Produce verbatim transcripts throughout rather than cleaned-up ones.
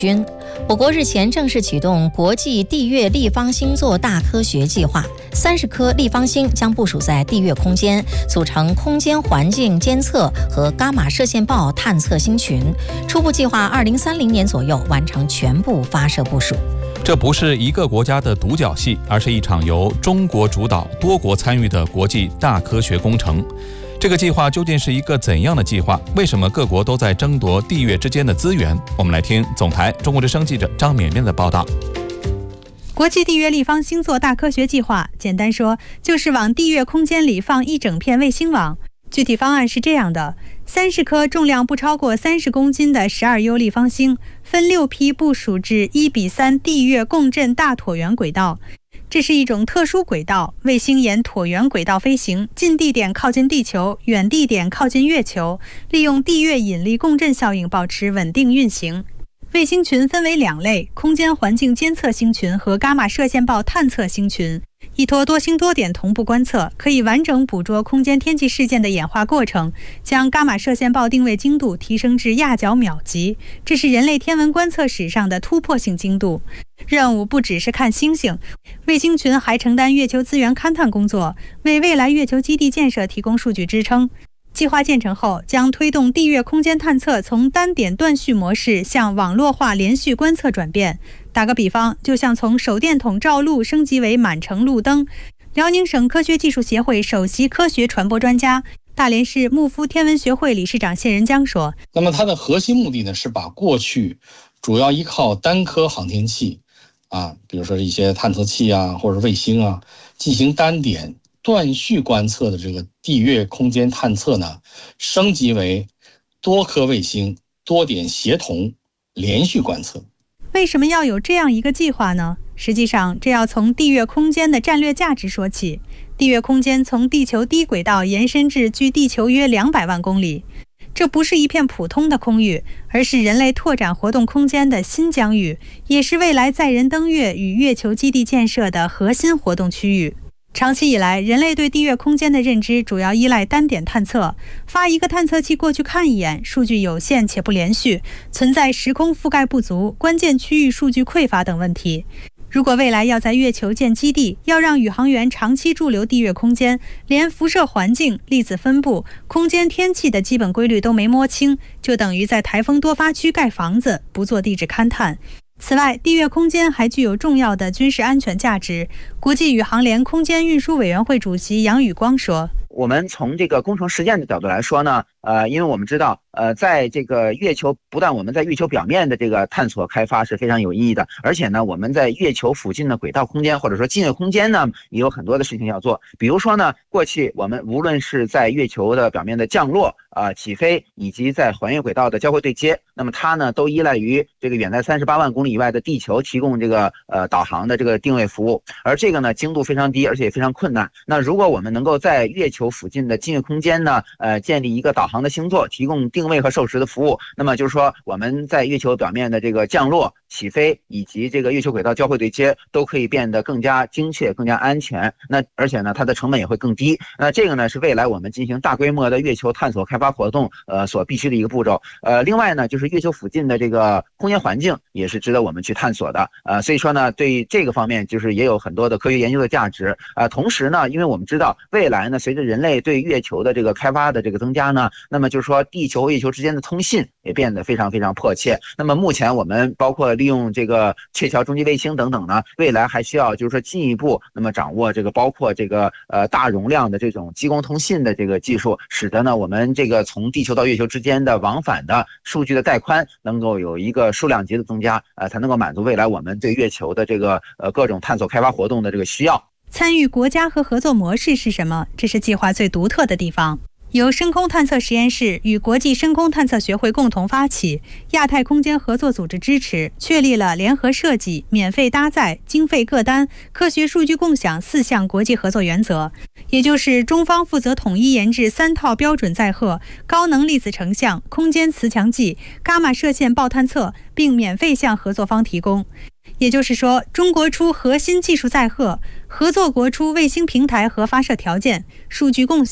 军，我国日前正式启动国际地月立方星座大科学计划，三十颗立方星将部署在地月空间，组成空间环境监测和伽马射线暴探测星群。初步计划二零三零年左右完成全部发射部署。 这不是一个国家的独角戏，而是一场由中国主导、多国参与的国际大科学工程。这个计划究竟是一个怎样的计划？为什么各国都在争夺地月之间的资源？我们来听总台中国之声记者张绵绵的报道。 国际地月立方星座大科学计划，简单说就是往地月空间里放一整片卫星网。具体方案是这样的：三十颗重量不超过三十公斤的十二 U 立方星，分六批部署至一比三地月共振大椭圆轨道。这是一种特殊轨道，卫星沿椭圆轨道飞行，近地点靠近地球，远地点靠近月球，利用地月引力共振效应保持稳定运行。卫星群分为两类：空间环境监测星群和伽马射线暴探测星群。依托多星多点同步观测，可以完整捕捉空间天气事件的演化过程，将伽马射线暴定位精度提升至亚角秒级，这是人类天文观测史上的突破性精度。任务不只是看星星，卫星群还承担月球资源勘探工作，为未来月球基地建设提供数据支撑。计划建成后，将推动地月空间探测从单点断续模式向网络化连续观测转变。打个比方，就像从手电筒照路升级为满城路灯。辽宁省科学技术协会首席科学传播专家、大连市牧夫天文学会理事长谢仁江说： 那么它的核心目的呢，是把过去主要依靠单颗航天器啊，比如说一些探测器啊，或者卫星啊，进行单点断续观测的这个地月空间探测呢，升级为多颗卫星多点协同连续观测。 为什么要有这样一个计划呢？实际上，这要从地月空间的战略价值说起。地月空间从地球低轨道延伸至距地球约两百万公里，这不是一片普通的空域，而是人类拓展活动空间的新疆域，也是未来载人登月与月球基地建设的核心活动区域。长期以来，人类对地月空间的认知主要依赖单点探测，发一个探测器过去看一眼，数据有限且不连续，存在时空覆盖不足、关键区域数据匮乏等问题。如果未来要在月球建基地，要让宇航员长期驻留地月空间，连辐射环境、粒子分布、空间天气的基本规律都没摸清，就等于在台风多发区盖房子，不做地质勘探。此外，地月空间还具有重要的军事安全价值。国际宇航联空间运输委员会主席杨宇光说： 我们从这个工程实践的角度来说呢，呃，因为我们知道，呃，在这个月球，不但我们在月球表面的这个探索开发是非常有意义的，而且呢，我们在月球附近的轨道空间或者说近月空间呢，也有很多的事情要做。比如说呢，过去我们无论是在月球的表面的降落、啊、呃、起飞，以及在环月轨道的交会对接，那么它呢都依赖于这个远在三十八万公里以外的地球提供这个呃导航的这个定位服务，而这个呢精度非常低，而且也非常困难。那如果我们能够在月球附近的近月空间呢，呃，建立一个导航的星座，提供定位和授时的服务，那么就是说我们在月球表面的这个降落、起飞以及这个月球轨道交会对接都可以变得更加精确、更加安全。那而且呢，它的成本也会更低。那这个呢是未来我们进行大规模的月球探索开发活动，呃，所必须的一个步骤。呃，另外呢，就是月球附近的这个空间环境也是值得我们去探索的。呃，所以说呢，对这个方面就是也有很多的科学研究的价值。呃，同时呢，因为我们知道未来呢，随着人类对月球的这个开发的这个增加呢，那么就是说地球和月球之间的通信也变得非常非常迫切。那么目前我们包括利用这个鹊桥中继卫星等等呢，未来还需要就是说进一步那么掌握这个包括这个呃大容量的这种激光通信的这个技术，使得呢我们这个从地球到月球之间的往返的数据的带宽能够有一个数量级的增加，呃才能够满足未来我们对月球的这个呃各种探索开发活动的这个需要。 参与国家和合作模式是什么？这是计划最独特的地方。由深空探测实验室与国际深空探测学会共同发起，亚太空间合作组织支持，确立了联合设计、免费搭载、经费各单、科学数据共享四项国际合作原则。也就是中方负责统一研制三套标准载荷、高能粒子成像、空间磁强计、伽马射线暴探测，并免费向合作方提供。也就是说，中国出核心技术载荷，合作国出卫星平台和发射条件、数据共享，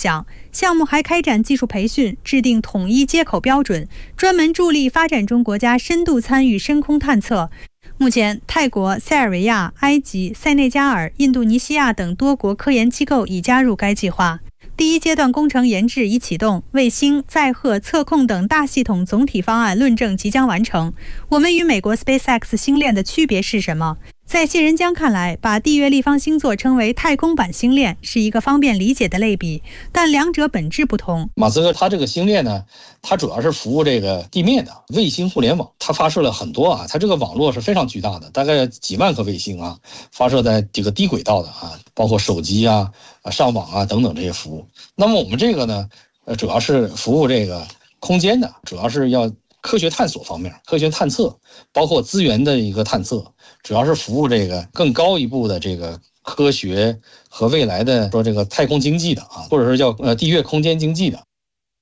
项目还开展技术培训，制定统一接口标准，专门助力发展中国家深度参与深空探测。目前，泰国、塞尔维亚、埃及、塞内加尔、印度尼西亚等多国科研机构已加入该计划。第一阶段工程研制已启动，卫星、载荷、测控等大系统总体方案论证即将完成。我们与美国 SpaceX 星链的区别是什么？在谢仁江看来，把地月立方星座称为太空版星链是一个方便理解的类比，但两者本质不同。 马斯克他这个星链呢，它主要是服务这个地面的卫星互联网，它发射了很多啊，它这个网络是非常巨大的，大概几万颗卫星啊，发射在这个低轨道的啊，包括手机啊、啊上网啊等等这些服务。那么我们这个呢，呃，主要是服务这个空间的，主要是要科学探索方面，科学探测，包括资源的一个探测，主要是服务这个更高一步的这个科学和未来的说这个太空经济的啊，或者是叫呃地月空间经济的。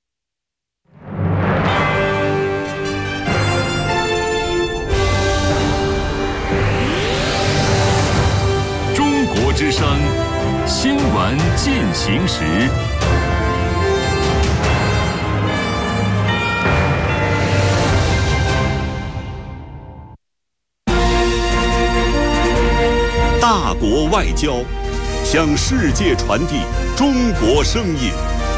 中国之声新闻进行时。大国外交，向世界传递中国声音。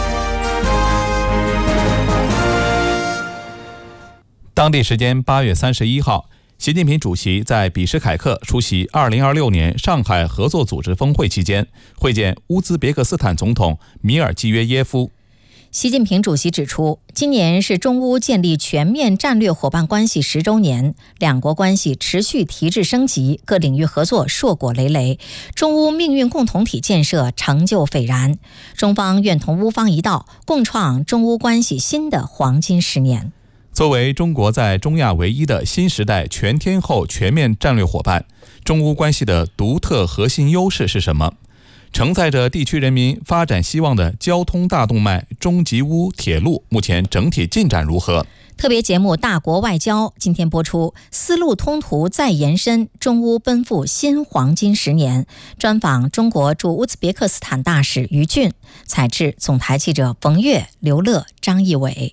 当地时间八月三十一号，习近平主席在比什凯克出席二零二六年上海合作组织峰会期间，会见乌兹别克斯坦总统米尔基约耶夫。 习近平主席指出，今年是中乌建立全面战略伙伴关系十周年，两国关系持续提质升级，各领域合作硕果累累，中乌命运共同体建设成就斐然。中方愿同乌方一道，共创中乌关系新的黄金十年。 作为中国在中亚唯一的新时代全天候全面战略伙伴，中乌关系的独特核心优势是什么？承载着地区人民发展希望的交通大动脉中吉乌铁路目前整体进展如何？ 特别节目《大国外交》今天播出，丝路通途再延伸，中乌奔赴新黄金十年。专访中国驻乌兹别克斯坦大使于俊，采制总台记者冯月、刘乐、张义伟。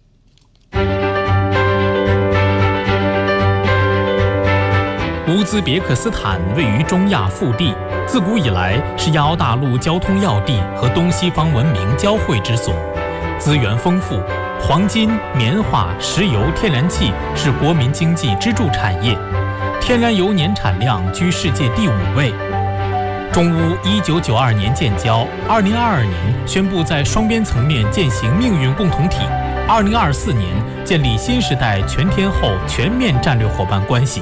乌兹别克斯坦位于中亚腹地，自古以来是亚欧大陆交通要地和东西方文明交汇之所，资源丰富，黄金、棉花、石油、天然气是国民经济支柱产业，天然油年产量居世界第五位。中乌一九九二年建交，二零二二年宣布在双边层面践行命运共同体，二零二四年建立新时代全天候全面战略伙伴关系。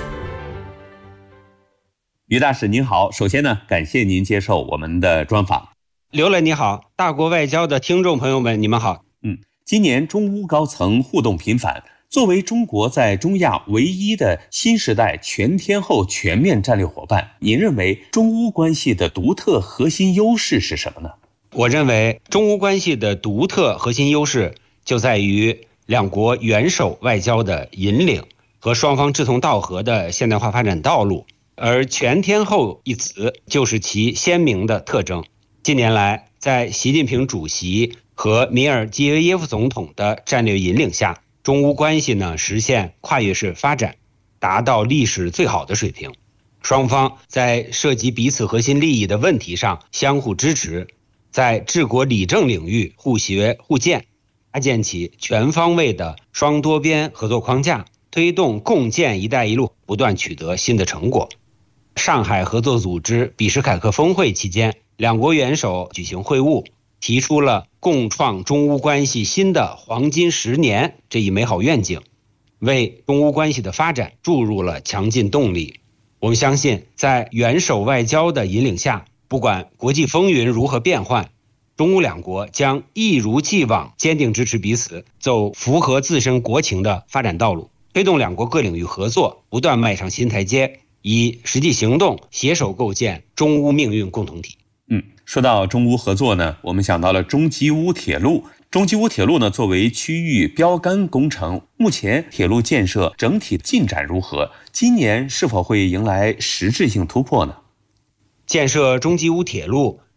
于大使您好，首先呢，感谢您接受我们的专访。 刘乐你好，大国外交的听众朋友们，你们好。 嗯，今年中乌高层互动频繁，作为中国在中亚唯一的新时代全天候全面战略伙伴，您认为中乌关系的独特核心优势是什么呢？ 我认为中乌关系的独特核心优势就在于两国元首外交的引领和双方志同道合的现代化发展道路。而全天候一词就是其鲜明的特征。近年来，在习近平主席和米尔基约耶夫总统的战略引领下，中乌关系呢实现跨越式发展，达到历史最好的水平。双方在涉及彼此核心利益的问题上相互支持，在治国理政领域互学互鉴，搭建起全方位的双多边合作框架，推动共建“一带一路”不断取得新的成果。上海合作组织比什凯克峰会期间，两国元首举行会晤，提出了共创中乌关系新的黄金十年这一美好愿景，为中乌关系的发展注入了强劲动力。我们相信，在元首外交的引领下，不管国际风云如何变幻，中乌两国将一如既往坚定支持彼此，走符合自身国情的发展道路，推动两国各领域合作不断迈上新台阶，以实际行动携手构建中乌命运共同体。 嗯，说到中乌合作呢，我们想到了中吉乌铁路。中吉乌铁路呢，作为区域标杆工程，目前铁路建设整体进展如何？今年是否会迎来实质性突破呢？ 建设中吉乌铁路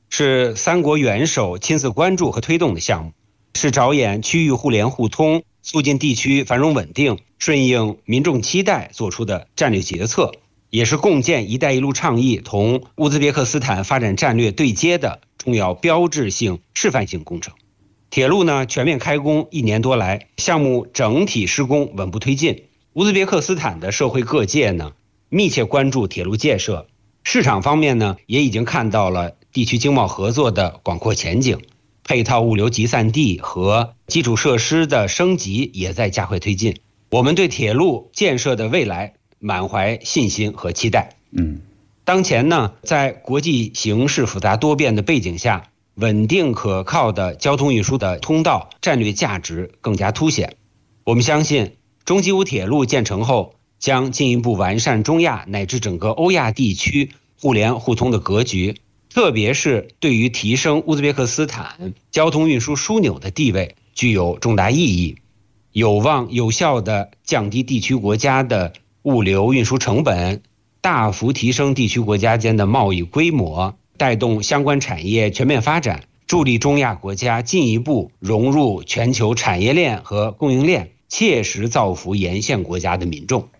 是三国元首亲自关注和推动的项目，是着眼区域互联互通、促进地区繁荣稳定、顺应民众期待做出的战略决策，也是共建“一带一路”倡议同乌兹别克斯坦发展战略对接的重要标志性示范性工程。铁路呢全面开工一年多来，项目整体施工稳步推进。乌兹别克斯坦的社会各界呢密切关注铁路建设，市场方面呢也已经看到了地区经贸合作的广阔前景，配套物流集散地和基础设施的升级也在加快推进。我们对铁路建设的未来满怀信心和期待。 嗯， 当前呢，在国际形势复杂多变的背景下，稳定可靠的交通运输的通道战略价值更加凸显。我们相信，中吉乌铁路建成后，将进一步完善中亚乃至整个欧亚地区互联互通的格局，特别是对于提升乌兹别克斯坦交通运输枢纽的地位具有重大意义，有望有效地降低地区国家的物流运输成本，大幅提升地区国家间的贸易规模，带动相关产业全面发展，助力中亚国家进一步融入全球产业链和供应链，切实造福沿线国家的民众。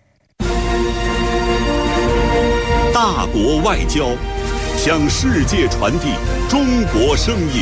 大国外交，向世界传递中国声音。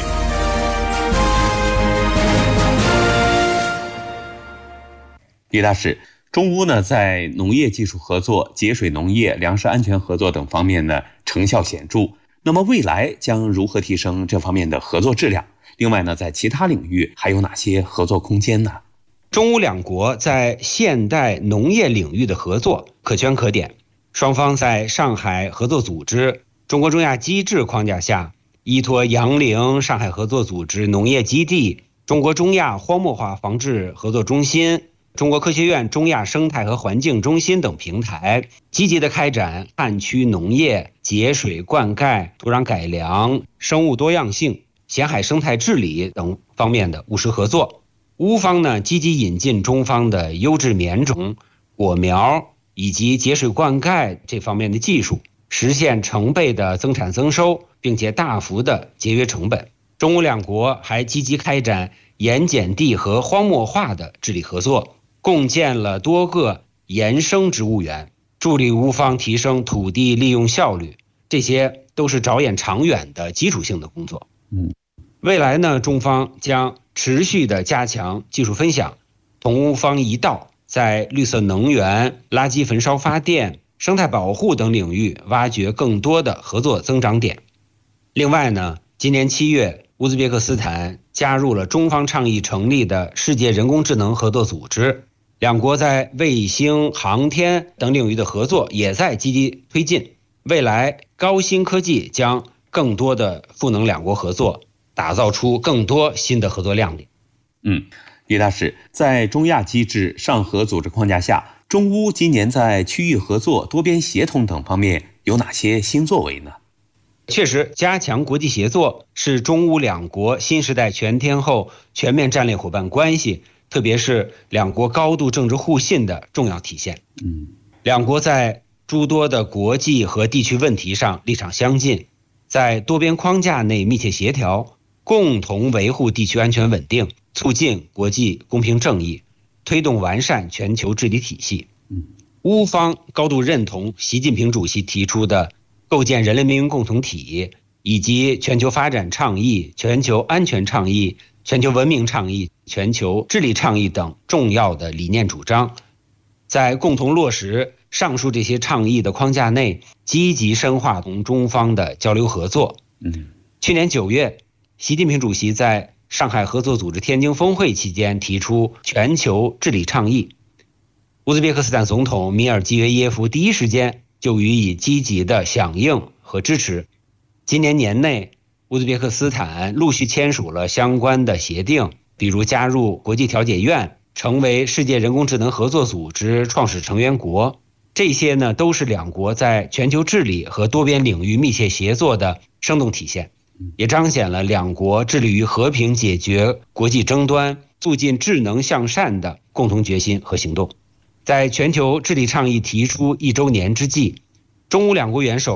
李大使，中乌呢在农业技术合作、节水农业、粮食安全合作等方面呢成效显著。那么未来将如何提升这方面的合作质量？另外呢，在其他领域还有哪些合作空间呢？ 中乌两国在现代农业领域的合作可圈可点，双方在上海合作组织、中国中亚机制框架下，依托杨凌上海合作组织农业基地、中国中亚荒漠化防治合作中心、中国科学院中亚生态和环境中心等平台，积极地开展旱区农业、节水灌溉、土壤改良、生物多样性、咸海生态治理等方面的务实合作。乌方呢，积极引进中方的优质棉种、果苗以及节水灌溉这方面的技术，实现成倍的增产增收，并且大幅的节约成本。中乌两国还积极开展盐碱地和荒漠化的治理合作，共建了多个盐生植物园，助力乌方提升土地利用效率，这些都是着眼长远的基础性的工作。 嗯， 未来呢，中方将持续的加强技术分享，同乌方一道在绿色能源、垃圾焚烧发电、生态保护等领域挖掘更多的合作增长点。另外呢，今年七月，乌兹别克斯坦加入了中方倡议成立的世界人工智能合作组织，两国在卫星、航天等领域的合作也在积极推进。未来高新科技将更多的赋能两国合作，打造出更多新的合作亮点。 嗯，李大使，在中亚机制、上合组织框架下，中乌今年在区域合作、多边协同等方面有哪些新作为呢？ 确实，加强国际协作是中乌两国新时代全天候全面战略伙伴关系，特别是两国高度政治互信的重要体现。 嗯， 两国在诸多的国际和地区问题上立场相近，在多边框架内密切协调，共同维护地区安全稳定，促进国际公平正义，推动完善全球治理体系。乌方高度认同习近平主席提出的构建人类命运共同体以及全球发展倡议、全球安全倡议、全球文明倡议、全球治理倡议等重要的理念主张，在共同落实上述这些倡议的框架内，积极深化同中方的交流合作。 嗯， 去年九月，习近平主席在上海合作组织天津峰会期间提出全球治理倡议，乌兹别克斯坦总统米尔基约耶夫第一时间就予以积极的响应和支持。今年年内，乌兹别克斯坦陆续签署了相关的协定，比如加入国际调解院，成为世界人工智能合作组织创始成员国。这些呢，都是两国在全球治理和多边领域密切协作的生动体现，也彰显了两国致力于和平解决国际争端、促进智能向善的共同决心和行动。在全球治理倡议提出一周年之际，中乌两国元首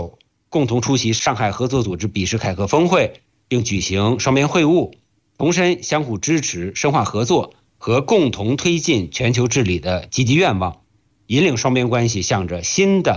共同出席上海合作组织比什凯克峰会，并举行双边会晤，重申相互支持、深化合作和共同推进全球治理的积极愿望，引领双边关系向着新的